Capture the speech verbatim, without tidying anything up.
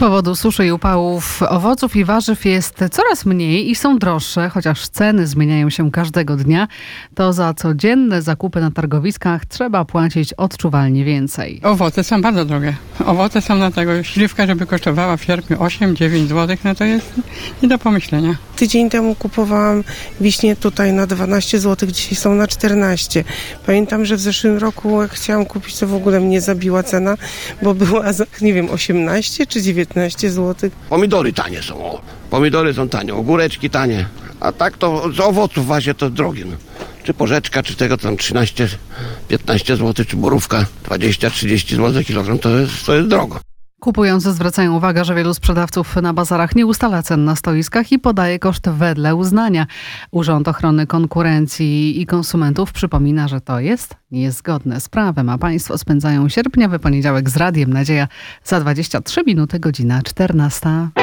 powodu suszy i upałów owoców i warzyw jest coraz mniej i są droższe, chociaż ceny zmieniają się każdego dnia, to za codzienne zakupy na targowiskach trzeba płacić odczuwalnie więcej. Owoce są bardzo drogie. Owoce są na tego, śliwka, żeby kosztowała w sierpniu osiem dziewięć złotych, no to jest nie do pomyślenia. Tydzień temu kupowałam wiśnie tutaj na dwanaście złotych, dzisiaj są na czternaście. Pamiętam, że w zeszłym roku jak chciałam kupić, to w ogóle mnie zabiła cena, bo była, za, nie wiem, osiemnaście czy dziewiętnaście złotych. Pomidory tanie są, o. Pomidory są tanie, ogóreczki tanie, a tak to z owoców właśnie to drogie. No. Czy porzeczka, czy tego tam trzynaście piętnaście złotych, czy borówka dwadzieścia trzydzieści złotych kilogram, to jest, to jest drogo. Kupujący zwracają uwagę, że wielu sprzedawców na bazarach nie ustala cen na stoiskach i podaje koszt wedle uznania. Urząd Ochrony Konkurencji i Konsumentów przypomina, że to jest niezgodne z prawem, a państwo spędzają sierpniowy poniedziałek z Radiem Nadzieja. Za dwadzieścia trzy minuty, godzina czternasta.